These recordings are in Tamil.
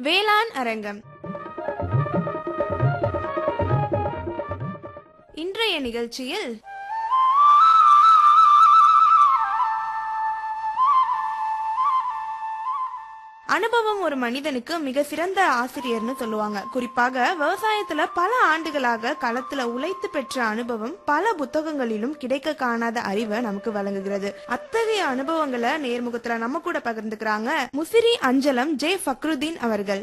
வேளாண் அரங்கம். இன்றைய நிகழ்ச்சியில் அனுபவம் ஒரு மனிதனுக்கு மிக சிறந்த ஆசிரியர்னு சொல்லுவாங்க. குறிப்பாக விவசாயத்துல பல ஆண்டுகளாக களத்துல உழைத்து பெற்ற அனுபவம் பல புத்தகங்களிலும் கிடைக்க காணாத அறிவை நமக்கு வழங்குகிறது. அத்தகைய அனுபவங்களை நேர்முகத்துல நம்ம கூட பகிர்ந்துக்கிறாங்க முசிறி அஞ்சலம் ஜே ஃபக்ருதீன் அவர்கள்.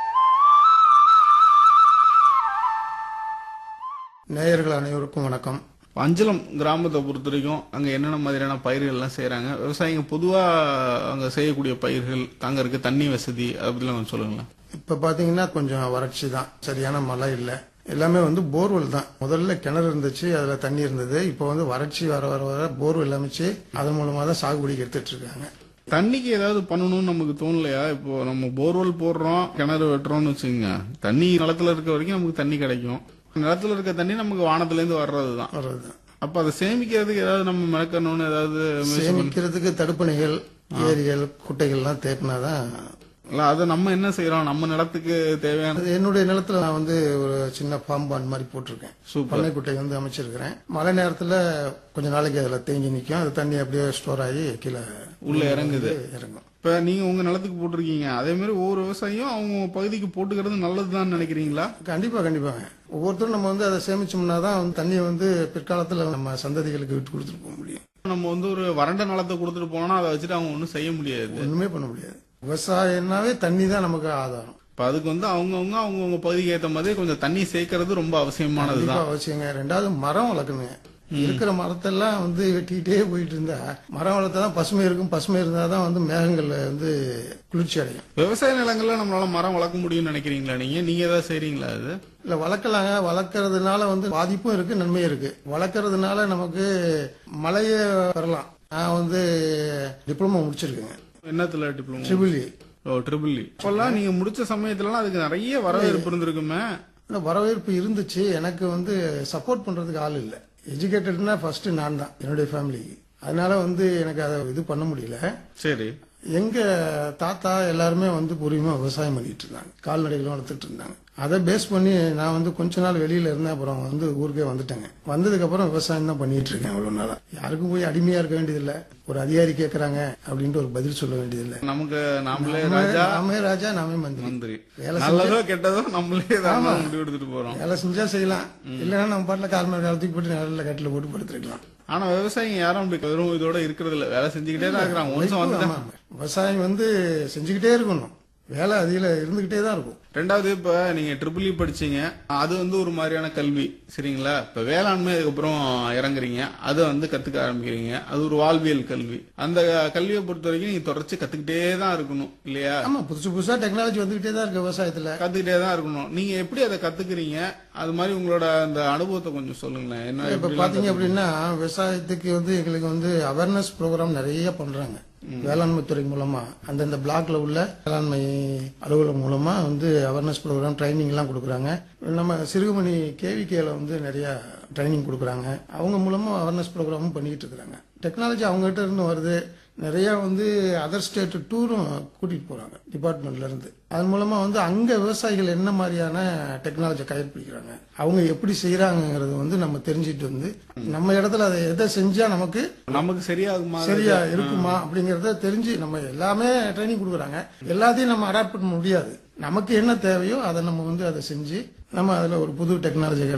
நேயர்கள் அனைவருக்கும் வணக்கம். அஞ்சலம் கிராமத்தை பொறுத்த வரைக்கும் அங்க என்னென்ன மாதிரியான பயிர்கள் எல்லாம் செய்யறாங்க, விவசாயிங்க பொதுவா அங்க செய்யக்கூடிய பயிர்கள், தாங்கறதுக்கு தண்ணி வசதி, அதை பத்தி கொஞ்சம் சொல்லுங்களேன். இப்ப பாத்தீங்கன்னா கொஞ்சம் வறட்சி தான், சரியான மழை இல்ல. எல்லாமே போர்வெல் தான். முதல்ல கிணறு இருந்துச்சு, அதுல தண்ணி இருந்தது. இப்ப வறட்சி வர வர வர போர்வெல் அமைச்சு அதன் மூலமா தான் சாகுபடிக்கு எடுத்துட்டு இருக்காங்க. தண்ணிக்கு ஏதாவது பண்ணணும்னு நமக்கு தோணலையா? இப்போ நம்ம போர்வெல் போடுறோம், கிணறு வெட்டுறோம்னு வச்சுக்கோங்க, தண்ணி நிலத்துல இருக்க வரைக்கும் நமக்கு தண்ணி கிடைக்கும். நிலத்துல இருக்க தண்ணி நமக்கு வானத்துல இருந்து வர்றதுதான். அப்ப அதை சேமிக்கிறதுக்கு ஏதாவது நம்ம மெனக்கணும்னு ஏதாவது சேமிக்கிறதுக்கு தடுப்பணைகள், ஏரிகள், குட்டைகள் எல்லாம் தேக்கினாதான். அதை நம்ம என்ன செய்யறோம், நம்ம நிலத்துக்கு தேவையான. என்னுடைய நிலத்துல நான் ஒரு சின்ன பாம்பான் மாதிரி போட்டிருக்கேன். பண்ணை குட்டை அமைச்சிருக்கிறேன். மழை நேரத்துல கொஞ்ச நாளைக்கு அதுல தேங்கி நிக்கும். அது தண்ணி அப்படியே ஸ்டோர் ஆகி கீழே உள்ள இறங்கும். இப்ப நீங்க உங்க நிலத்துக்கு போட்டிருக்கீங்க, அதே மாதிரி ஒவ்வொரு விவசாயியும் அவங்க பகுதிக்கு போட்டுக்கிறது நல்லதுதான் நினைக்கிறீங்களா? கண்டிப்பா கண்டிப்பாங்க. ஒவ்வொருத்தரும் நம்ம அதை சேமிச்சோம்னா தான் தண்ணியை பிற்காலத்துல நம்ம சந்ததிகளுக்கு விட்டு கொடுத்துட்டு போக முடியும். நம்ம ஒரு வறண்ட நிலத்தை கொடுத்துட்டு போனோம்னா அதை வச்சுட்டு அவங்க ஒன்னும் செய்ய முடியாது, ஒண்ணுமே பண்ண முடியாது. விவசாயம்னாவே தண்ணி தான் நமக்கு ஆதாரம். இப்ப அதுக்கு அவங்கவுங்க பகுதிக்கு ஏற்ற மாதிரி கொஞ்சம் தண்ணி சேர்க்கறது ரொம்ப அவசியமானதுதான். அவசியங்க. ரெண்டாவது மரம் வளர்க்கணுங்க. இருக்கிற மரத்தெல்லாம் வெட்டிக்கிட்டே போயிட்டு இருந்தா மரம் வளர்த்தாதான் பசுமை இருக்கும். பசுமை இருந்தாதான் மேகங்கள்ல குளிர்ச்சி அடையும். விவசாய நிலங்கள்ல நம்மளால மரம் வளர்க்க முடியும்னு நினைக்கிறீங்களா? நீங்க ஏதாவது செய்றீங்களா? அது இல்ல, வளர்க்கலாங்க. வளர்க்கறதுனால பாதிப்பும் இருக்கு, நன்மையும் இருக்கு. வளர்க்கறதுனால நமக்கு மழையே வரலாம். நான் டிப்ளமோ முடிச்சிருக்கேங்க. என்னத்துல டிப்ளமோ? Triple E. இப்பெல்லாம் நீங்க முடிச்ச சமயத்துல அதுக்கு நிறைய வரவேற்பு இருந்திருக்குமே. வரவேற்பு இருந்துச்சு. எனக்கு சப்போர்ட் பண்றதுக்கு ஆள் இல்ல. எஜுகேட்டட்னா ஃபர்ஸ்ட் நான் தான், என்னுடைய ஃபேமிலிக்கு. அதனால எனக்கு அதை இது பண்ண முடியல. சரி. எங்க தாத்தா எல்லாருமே பூர்வீகமா விவசாயம் பண்ணிட்டு இருந்தாங்க, கால்நடைகளும் வளர்த்துட்டு இருந்தாங்க. அதை பேஸ் பண்ணி நான் கொஞ்ச நாள் வெளியில இருந்தேன். அப்புறம் ஊருக்கே வந்துட்டேங்க. வந்ததுக்கு அப்புறம் விவசாயம் தான் பண்ணிட்டு இருக்கேன். அவ்வளவு நாளா யாருக்கும் போய் அடிமையா இருக்க வேண்டியதில்லை. ஒரு அதிகாரி கேட்கறாங்க அப்படின்ட்டு ஒரு பதில் சொல்ல வேண்டியதில்லை. நமக்கு நாமே ராஜா, நாமே மந்திரி. நல்லதோ கெட்டதோ நம்மளே முடிவு எடுத்துட்டு போறோம். வேலை செஞ்சா செய்யலாம், இல்லைன்னா நம்ம பாட்டுல கால்மேல காலத்துக்கு போட்டு நல்ல கட்டில போட்டு படுத்துருக்கலாம். ஆனா விவசாயிங்க யாரும் வெறும் இதோட இருக்கிறது இல்ல, வேலை செஞ்சுக்கிட்டே தான் இருக்கிறாங்க. விவசாயம் செஞ்சுக்கிட்டே இருக்கணும், வேலை அதிக இருந்துகிட்டே தான் இருக்கும். ரெண்டாவது, இப்ப நீங்க ட்ரிபிள் இ படிச்சீங்க, அது ஒரு மாதிரியான கல்வி, சரிங்களா? இப்ப வேளாண்மை அதுக்கப்புறம் இறங்குறீங்க, அது கத்துக்க ஆரம்பிக்கிறீங்க. அது ஒரு வாழ்வியல் கல்வி. அந்த கல்வியை பொறுத்த வரைக்கும் நீங்க தொடர்ச்சி கத்துக்கிட்டே தான் இருக்கணும், இல்லையா? ஆமா, புதுசு புதுசா டெக்னாலஜி வந்துகிட்டே தான் இருக்கு. விவசாயத்துல கத்துக்கிட்டே தான் இருக்கணும். நீங்க எப்படி அதை கத்துக்கிறீங்க? அது மாதிரி உங்களோட அந்த அனுபவத்தை கொஞ்சம் சொல்லுங்களேன். என்ன இப்ப பாத்தீங்க அப்படின்னா, விவசாயத்துக்கு எங்களுக்கு அவேர்னஸ் ப்ரோக்ராம் நிறைய பண்றாங்க. வேளாண்மை துறை மூலமா அந்தந்த பிளாக்ல உள்ள வேளாண்மை அலுவலகம் மூலமா அவேர்னஸ் ப்ரோக்ராம் ட்ரைனிங் எல்லாம் கொடுக்குறாங்க. நம்ம சிறுகுமணி கேவிகேல நிறைய ட்ரைனிங் கொடுக்குறாங்க. அவங்க மூலமா அவேர்னஸ் ப்ரோக்ராமும் பண்ணிட்டு இருக்காங்க. டெக்னாலஜி அவங்ககிட்ட இருந்து வருது. நிறைய அதர் ஸ்டேட் டூரும் கூட்டிட்டு போறாங்க டிபார்ட்மெண்ட்ல இருந்து. அதன் மூலமா அங்க விவசாயிகள் என்ன மாதிரியான டெக்னாலஜி கடைபிடிக்கிறாங்க, அவங்க எப்படி செய்யறாங்கிறது நம்ம தெரிஞ்சுட்டு நம்ம இடத்துல அதை எதை செஞ்சா நமக்கு சரியா இருக்குமா அப்படிங்கறத தெரிஞ்சு நம்ம எல்லாமே ட்ரைனிங் கொடுக்குறாங்க. எல்லாத்தையும் நம்ம அடாப்ட் பண்ண முடியாது. நமக்கு என்ன தேவையோ அதை நம்ம அதை செஞ்சு நம்ம அதுல ஒரு புது டெக்னாலஜி